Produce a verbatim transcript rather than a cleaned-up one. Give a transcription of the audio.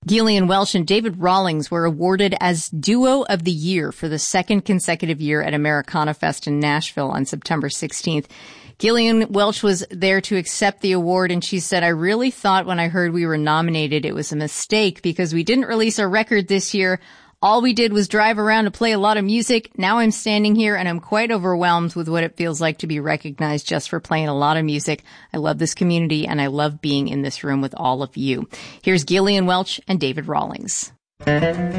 Gillian Welch and David Rawlings were awarded as Duo of the Year for the second consecutive year at Americana Fest in Nashville on September sixteenth. Gillian Welch was there to accept the award, and she said, "I really thought when I heard we were nominated it was a mistake because we didn't release a record this year. All we did was drive around to play a lot of music. Now I'm standing here and I'm quite overwhelmed with what it feels like to be recognized just for playing a lot of music. I love this community and I love being in this room with all of you." Here's Gillian Welch and David Rawlings.